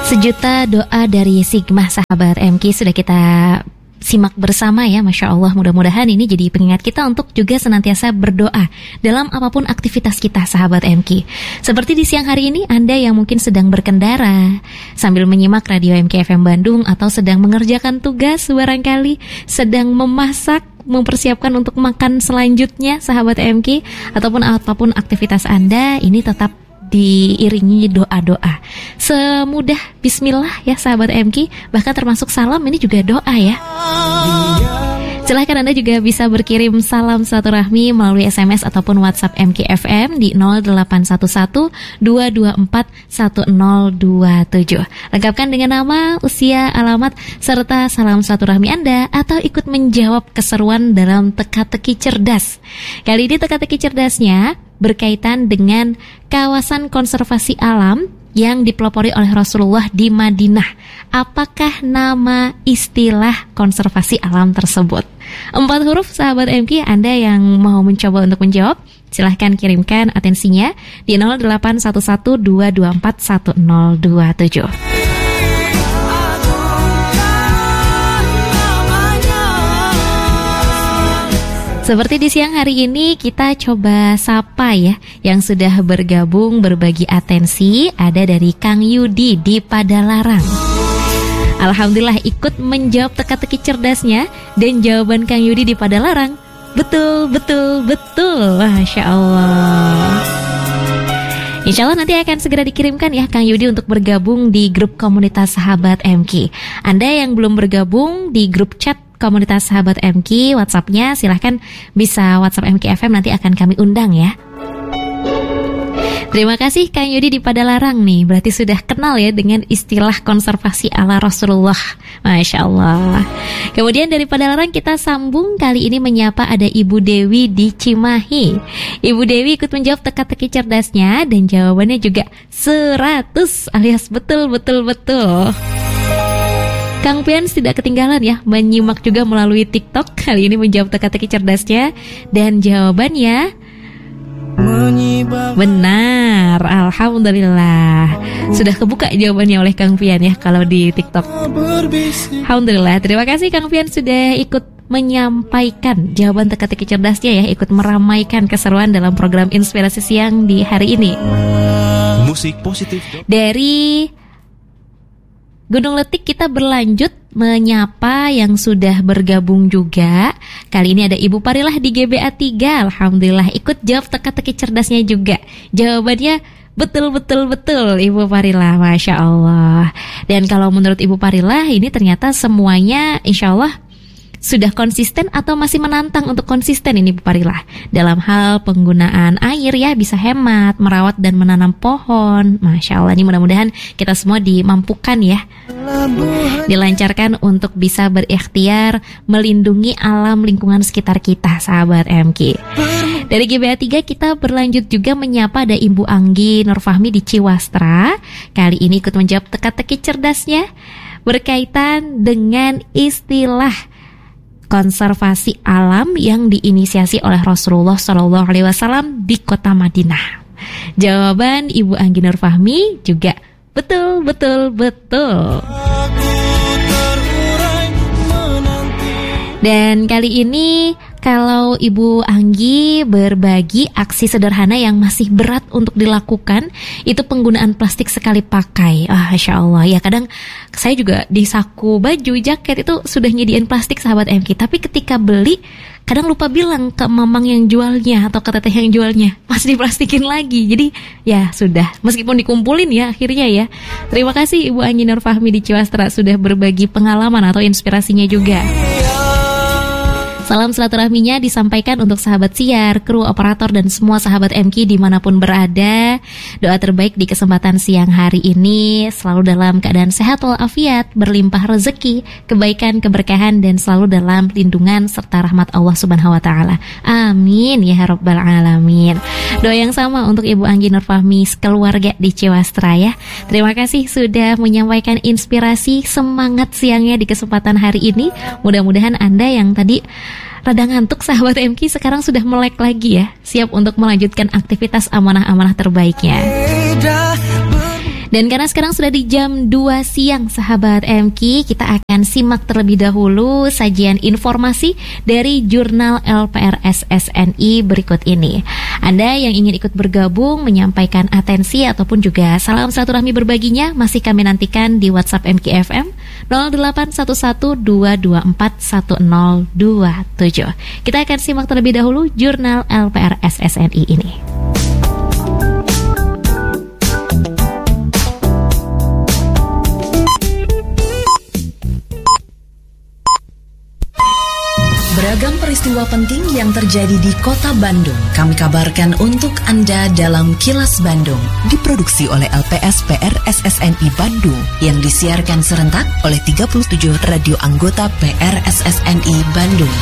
Sejuta doa dari Sigma sahabat MK sudah kita simak bersama ya, Masya Allah. Mudah-mudahan ini jadi pengingat kita untuk juga senantiasa berdoa dalam apapun aktivitas kita sahabat MK. Seperti di siang hari ini, Anda yang mungkin sedang berkendara sambil menyimak radio MK FM Bandung, atau sedang mengerjakan tugas, barangkali sedang memasak, mempersiapkan untuk makan selanjutnya sahabat MK, ataupun apapun aktivitas Anda, ini tetap diiringi doa-doa. Semudah bismillah ya sahabat MK, bahkan termasuk salam ini juga doa ya. Silahkan Anda juga bisa berkirim salam silaturahmi melalui SMS ataupun WhatsApp MK FM di 0811-224-1027. Lengkapkan dengan nama, usia, alamat, serta salam silaturahmi Anda, atau ikut menjawab keseruan dalam teka-teki cerdas. Kali ini teka-teki cerdasnya berkaitan dengan kawasan konservasi alam yang dipelopori oleh Rasulullah di Madinah. Apakah nama istilah konservasi alam tersebut? 4 huruf sahabat MK. Anda yang mau mencoba untuk menjawab, silahkan kirimkan atensinya di 0811-224-1027. Seperti di siang hari ini, kita coba sapa ya yang sudah bergabung berbagi atensi. Ada dari Kang Yudi di Padalarang. Alhamdulillah ikut menjawab teka-teki cerdasnya, dan jawaban Kang Yudi di Padalarang betul. Masya Allah. Insya Allah nanti akan segera dikirimkan ya Kang Yudi untuk bergabung di grup komunitas sahabat MK. Anda yang belum bergabung di grup chat komunitas sahabat MK, WhatsApp-nya silahkan bisa WhatsApp MK FM, nanti akan kami undang ya. Terima kasih Kang Yudi di Padalarang nih, berarti sudah kenal ya dengan istilah konservasi ala Rasulullah. Masya Allah. Kemudian dari Padalarang kita sambung, kali ini menyapa ada Ibu Dewi di Cimahi. Ibu Dewi ikut menjawab teka-teki cerdasnya, dan jawabannya juga 100 alias betul. Kang Pians tidak ketinggalan ya, menyimak juga melalui TikTok. Kali ini menjawab teka-teki cerdasnya, dan jawabannya benar. Alhamdulillah. Sudah kebuka jawabannya oleh Kang Pian ya kalau di TikTok. Alhamdulillah. Terima kasih Kang Pian sudah ikut menyampaikan jawaban teka-teki cerdasnya ya, ikut meramaikan keseruan dalam program Inspirasi Siang di hari ini. Musik positif. Dari Gunung Letik kita berlanjut menyapa yang sudah bergabung juga. Kali ini ada Ibu Parilah di GBA 3. Alhamdulillah ikut jawab teka-teki cerdasnya juga. Jawabannya betul Ibu Parilah, Masya Allah. Dan kalau menurut Ibu Parilah ini ternyata semuanya insya Allah sudah konsisten atau masih menantang untuk konsisten ini Bu Parilah. Dalam hal penggunaan air ya, bisa hemat, merawat dan menanam pohon. Masya Allah, ini mudah-mudahan kita semua dimampukan ya, dilancarkan untuk bisa berikhtiar melindungi alam lingkungan sekitar kita sahabat MK. Dari GBA 3 kita berlanjut juga menyapa ada Ibu Anggi Nurfahmi di Ciwastra. Kali ini ikut menjawab teka-teki cerdasnya berkaitan dengan istilah konservasi alam yang diinisiasi oleh Rasulullah SAW di kota Madinah. Jawaban Ibu Anggi Nurfahmi juga betul. Dan kali ini kalau Ibu Anggi berbagi aksi sederhana yang masih berat untuk dilakukan, itu penggunaan plastik sekali pakai. Masya Allah ya, kadang saya juga di saku baju, jaket itu sudah nyediain plastik sahabat MK, tapi ketika beli kadang lupa bilang ke mamang yang jualnya atau ke teteh yang jualnya, masih diplastikin lagi. Jadi ya sudah, meskipun dikumpulin ya akhirnya ya. Terima kasih Ibu Anggi Nurfahmi di Ciwastra sudah berbagi pengalaman atau inspirasinya juga. Salam silaturahminya disampaikan untuk sahabat siar, kru, operator, dan semua sahabat MK dimanapun berada. Doa terbaik di kesempatan siang hari ini, selalu dalam keadaan sehat walafiat, berlimpah rezeki, kebaikan, keberkahan, dan selalu dalam lindungan serta rahmat Allah Subhanahu wa Ta'ala. Amin ya Rabbal Alamin. Doa yang sama untuk Ibu Anggi Nurfahmi keluarga di Ciwastra ya. Terima kasih sudah menyampaikan inspirasi, semangat siangnya di kesempatan hari ini. Mudah-mudahan Anda yang tadi rada ngantuk sahabat MK sekarang sudah melek lagi ya, siap untuk melanjutkan aktivitas amanah-amanah terbaiknya. Dan karena sekarang sudah di jam 2 siang sahabat MQ, kita akan simak terlebih dahulu sajian informasi dari Jurnal LPRSSNI berikut ini. Anda yang ingin ikut bergabung, menyampaikan atensi ataupun juga salam silaturahmi berbaginya, masih kami nantikan di WhatsApp MQ FM 0811-224-1027. Kita akan simak terlebih dahulu Jurnal LPRSSNI ini. Beragam peristiwa penting yang terjadi di Kota Bandung kami kabarkan untuk Anda dalam Kilas Bandung. Diproduksi oleh LPSPR SSNI Bandung yang disiarkan serentak oleh 37 radio anggota PRSSNI Bandung.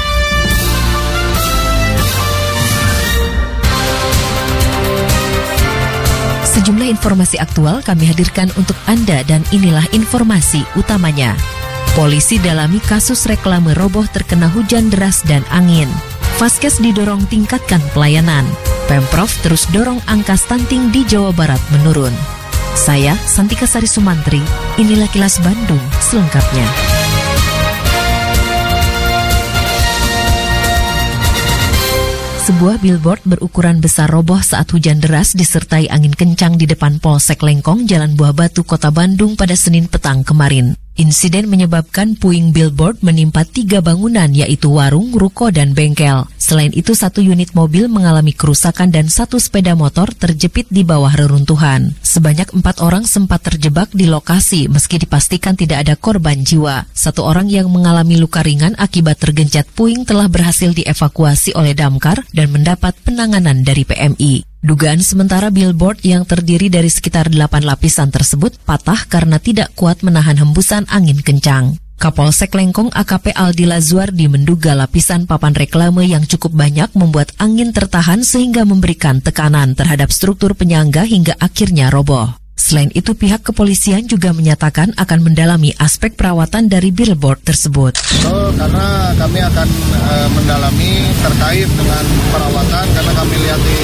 Sejumlah informasi aktual kami hadirkan untuk Anda dan inilah informasi utamanya. Polisi dalami kasus reklame roboh terkena hujan deras dan angin. Vaskes didorong tingkatkan pelayanan. Pemprov terus dorong angka stunting di Jawa Barat menurun. Saya, Santika Sari Sumantri, inilah Kilas Bandung selengkapnya. Sebuah billboard berukuran besar roboh saat hujan deras disertai angin kencang di depan Polsek Lengkong, Jalan Buah Batu, Kota Bandung pada Senin petang kemarin. Insiden menyebabkan puing billboard menimpa 3 bangunan yaitu warung, ruko, dan bengkel. Selain itu 1 unit mobil mengalami kerusakan dan 1 sepeda motor terjepit di bawah reruntuhan. Sebanyak 4 orang sempat terjebak di lokasi meski dipastikan tidak ada korban jiwa. 1 orang yang mengalami luka ringan akibat tergencet puing telah berhasil dievakuasi oleh damkar dan mendapat penanganan dari PMI. Dugaan sementara billboard yang terdiri dari sekitar 8 lapisan tersebut patah karena tidak kuat menahan hembusan angin kencang. Kapolsek Lengkong AKP Aldi Lazuardi menduga lapisan papan reklame yang cukup banyak membuat angin tertahan sehingga memberikan tekanan terhadap struktur penyangga hingga akhirnya roboh. Selain itu, pihak kepolisian juga menyatakan akan mendalami aspek perawatan dari billboard tersebut. Karena kami akan mendalami terkait dengan perawatan, karena kami lihat di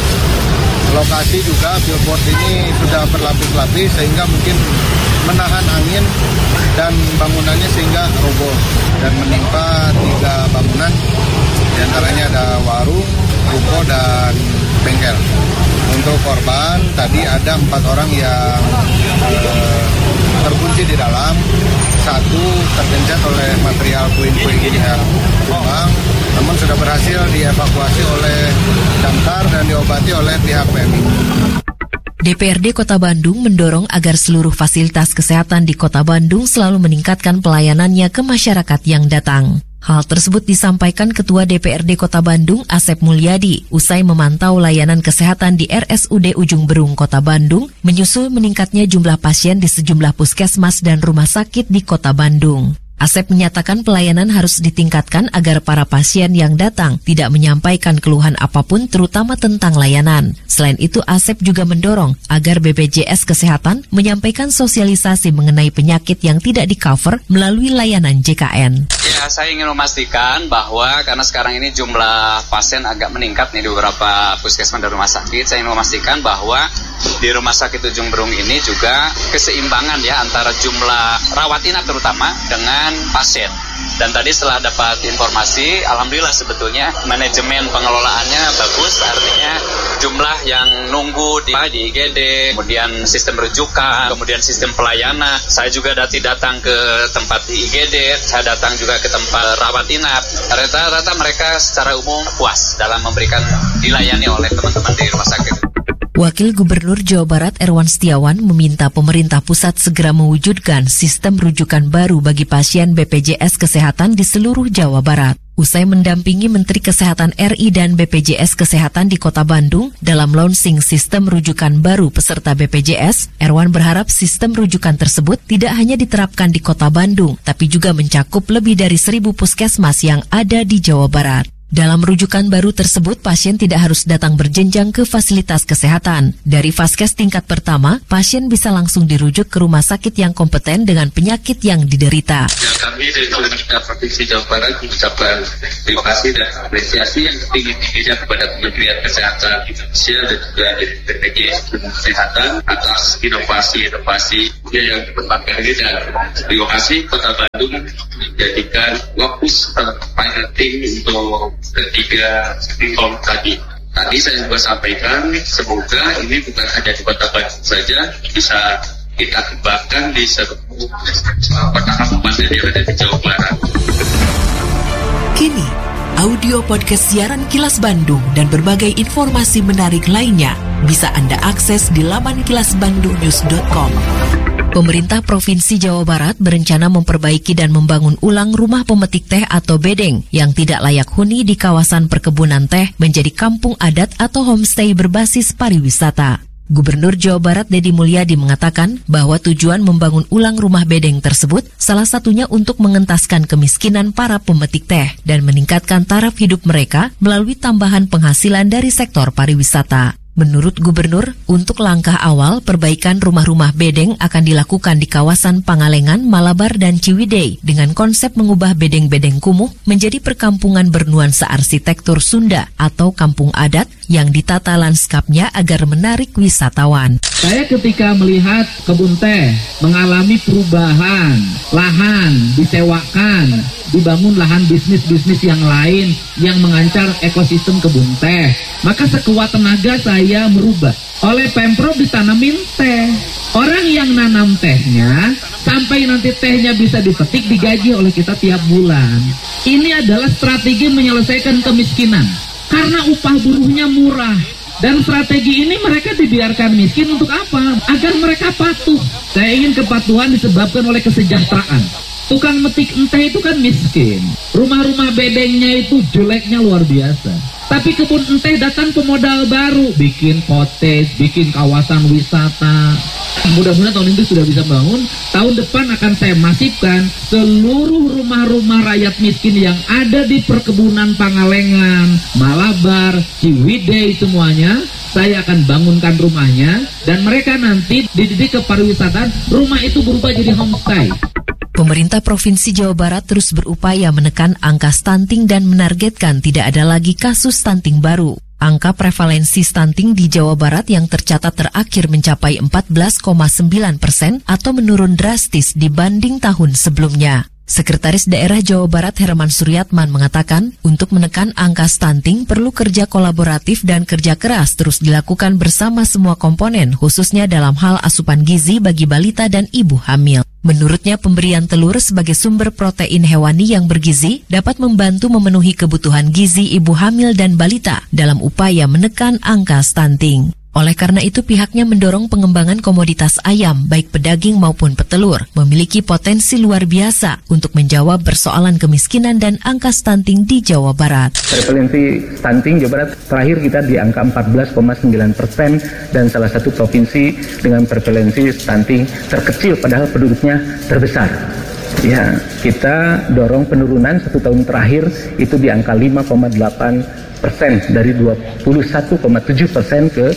lokasi juga billboard ini sudah berlapis-lapis sehingga mungkin menahan angin dan bangunannya sehingga roboh dan menimpa 3 bangunan, di antaranya ada warung, ruko, dan bengkel. Untuk korban tadi ada 4 orang yang terkunci di dalam, 1 tergencet oleh material puing-puing yang tumbang, namun sudah berhasil dievakuasi oleh damkar dan diobati oleh pihak PMI. DPRD Kota Bandung mendorong agar seluruh fasilitas kesehatan di Kota Bandung selalu meningkatkan pelayanannya ke masyarakat yang datang. Hal tersebut disampaikan Ketua DPRD Kota Bandung, Asep Mulyadi, usai memantau layanan kesehatan di RSUD Ujung Berung, Kota Bandung, menyusul meningkatnya jumlah pasien di sejumlah puskesmas dan rumah sakit di Kota Bandung. Asep menyatakan pelayanan harus ditingkatkan agar para pasien yang datang tidak menyampaikan keluhan apapun terutama tentang layanan. Selain itu, Asep juga mendorong agar BPJS Kesehatan menyampaikan sosialisasi mengenai penyakit yang tidak di-cover melalui layanan JKN. Ya, saya ingin memastikan bahwa karena sekarang ini jumlah pasien agak meningkat nih di beberapa puskesmas dan rumah sakit, saya ingin memastikan bahwa di rumah sakit Ujung Berung ini juga keseimbangan ya antara jumlah rawat inap terutama dengan pasien. Dan tadi setelah dapat informasi, alhamdulillah sebetulnya manajemen pengelolaannya bagus, artinya jumlah yang nunggu di IGD, kemudian sistem rujukan, kemudian sistem pelayanan. Saya juga datang ke tempat di IGD, saya datang juga ke tempat rawat inap. Rata-rata mereka secara umum puas dalam memberikan dilayani oleh teman-teman di rumah sakit. Wakil Gubernur Jawa Barat Erwan Setiawan meminta pemerintah pusat segera mewujudkan sistem rujukan baru bagi pasien BPJS Kesehatan di seluruh Jawa Barat. Usai mendampingi Menteri Kesehatan RI dan BPJS Kesehatan di Kota Bandung dalam launching sistem rujukan baru peserta BPJS, Erwan berharap sistem rujukan tersebut tidak hanya diterapkan di Kota Bandung, tapi juga mencakup lebih dari 1.000 puskesmas yang ada di Jawa Barat. Dalam rujukan baru tersebut, pasien tidak harus datang berjenjang ke fasilitas kesehatan. Dari Vaskes tingkat pertama, pasien bisa langsung dirujuk ke rumah sakit yang kompeten dengan penyakit yang diderita. Kami dari pemerintah Provinsi Jawa Barat mengucapkan terima kasih dan apresiasi yang tinggi-tingginya kepada Kementerian Kesehatan Indonesia dan juga BPJS Kesehatan atas inovasi-inovasi yang berbagai ini, dan terima kasih Kota Bandung menjadikan fokus piloting untuk ketiga reform tadi. Tadi saya juga sampaikan, semoga ini bukan hanya di Kota Bandung saja, bisa kita kembangkan di seluruh kota kabupaten yang ada di Jawa Barat. Kini, audio podcast siaran Kilas Bandung dan berbagai informasi menarik lainnya bisa Anda akses di laman kilasbandungnews.com. Pemerintah Provinsi Jawa Barat berencana memperbaiki dan membangun ulang rumah pemetik teh atau bedeng yang tidak layak huni di kawasan perkebunan teh menjadi kampung adat atau homestay berbasis pariwisata. Gubernur Jawa Barat Deddy Mulyadi mengatakan bahwa tujuan membangun ulang rumah bedeng tersebut salah satunya untuk mengentaskan kemiskinan para pemetik teh dan meningkatkan taraf hidup mereka melalui tambahan penghasilan dari sektor pariwisata. Menurut Gubernur, untuk langkah awal, perbaikan rumah-rumah bedeng akan dilakukan di kawasan Pangalengan, Malabar, dan Ciwidey dengan konsep mengubah bedeng-bedeng kumuh menjadi perkampungan bernuansa arsitektur Sunda atau kampung adat yang ditata lanskapnya agar menarik wisatawan. Saya ketika melihat kebun teh mengalami perubahan, lahan disewakan, dibangun lahan bisnis-bisnis yang lain yang mengancam ekosistem kebun teh, maka sekuat tenaga saya merubah. Oleh Pemprov ditanamin teh. Orang yang nanam tehnya sampai nanti tehnya bisa dipetik digaji oleh kita tiap bulan. Ini adalah strategi menyelesaikan kemiskinan karena upah buruhnya murah. Dan strategi ini mereka dibiarkan miskin untuk apa? Agar mereka patuh. Saya ingin kepatuhan disebabkan oleh kesejahteraan. Tukang metik enteh itu kan miskin. Rumah-rumah bedengnya itu jeleknya luar biasa. Tapi kebun enteh datang pemodal baru, bikin cottage, bikin kawasan wisata. Mudah-mudahan tahun ini sudah bisa bangun. Tahun depan akan saya masifkan seluruh rumah-rumah rakyat miskin yang ada di perkebunan Pangalengan, Malabar, Ciwidey semuanya. Saya akan bangunkan rumahnya dan mereka nanti dididik ke pariwisata. Rumah itu berubah jadi homestay. Pemerintah Provinsi Jawa Barat terus berupaya menekan angka stunting dan menargetkan tidak ada lagi kasus stunting baru. Angka prevalensi stunting di Jawa Barat yang tercatat terakhir mencapai 14,9% atau menurun drastis dibanding tahun sebelumnya. Sekretaris Daerah Jawa Barat Herman Suryatman mengatakan, untuk menekan angka stunting perlu kerja kolaboratif dan kerja keras terus dilakukan bersama semua komponen, khususnya dalam hal asupan gizi bagi balita dan ibu hamil. Menurutnya, pemberian telur sebagai sumber protein hewani yang bergizi dapat membantu memenuhi kebutuhan gizi ibu hamil dan balita dalam upaya menekan angka stunting. Oleh karena itu, pihaknya mendorong pengembangan komoditas ayam, baik pedaging maupun petelur, memiliki potensi luar biasa untuk menjawab persoalan kemiskinan dan angka stunting di Jawa Barat. Prevalensi stunting Jawa Barat terakhir kita di angka 14,9% dan salah satu provinsi dengan prevalensi stunting terkecil padahal penduduknya terbesar. Ya, kita dorong penurunan 1 tahun terakhir itu di angka 5,8%. Dari 21,7% ke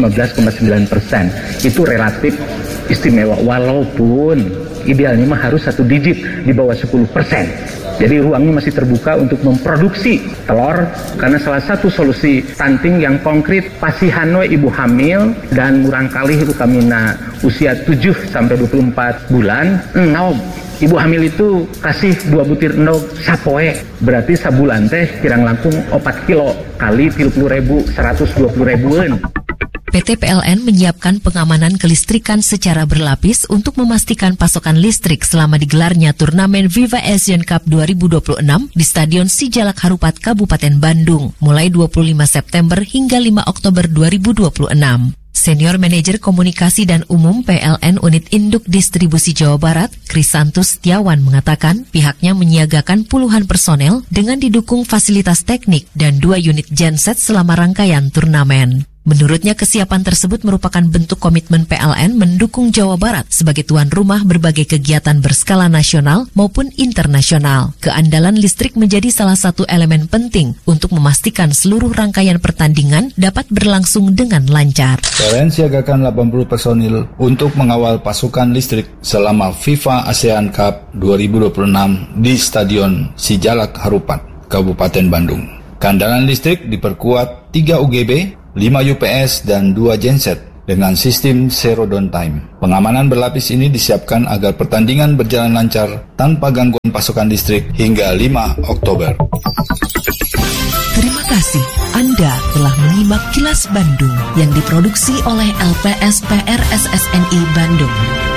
15,9%. Itu relatif istimewa, walaupun idealnya mah harus 1 digit di bawah 10%. Jadi ruangnya masih terbuka untuk memproduksi telur, karena salah satu solusi stunting yang konkret pasihan we ibu hamil dan murang kali itu kamina usia 7 sampai 24 bulan enom. Ibu hamil itu kasih 2 butir endog sapoe, berarti sabulan teh kirang langkung 4 kilo kali 30.000, 120.000-an. PT PLN menyiapkan pengamanan kelistrikan secara berlapis untuk memastikan pasokan listrik selama digelarnya turnamen Viva Asian Cup 2026 di Stadion Sijalak Harupat, Kabupaten Bandung, mulai 25 September hingga 5 Oktober 2026. Senior Manajer Komunikasi dan Umum PLN Unit Induk Distribusi Jawa Barat, Krisantus Setiawan mengatakan pihaknya menyiagakan puluhan personel dengan didukung fasilitas teknik dan 2 unit genset selama rangkaian turnamen. Menurutnya kesiapan tersebut merupakan bentuk komitmen PLN mendukung Jawa Barat sebagai tuan rumah berbagai kegiatan berskala nasional maupun internasional. Keandalan listrik menjadi salah satu elemen penting untuk memastikan seluruh rangkaian pertandingan dapat berlangsung dengan lancar. PLN siagakan 80 personil untuk mengawal pasukan listrik selama FIFA ASEAN Cup 2026 di Stadion Sijalak Harupat, Kabupaten Bandung. Keandalan listrik diperkuat 3 UGB, 5 UPS, dan 2 genset dengan sistem zero downtime. Pengamanan berlapis ini disiapkan agar pertandingan berjalan lancar tanpa gangguan pasokan listrik hingga 5 Oktober. Terima kasih Anda telah menyimak Kilas Bandung yang diproduksi oleh LPSPR SSNI Bandung.